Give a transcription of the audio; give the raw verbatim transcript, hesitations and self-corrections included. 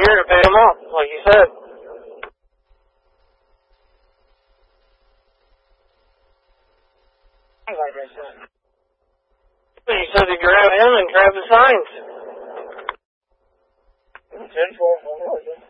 here to pay them off, like you said. Like I said. You said to grab him and grab the signs. ten twelve,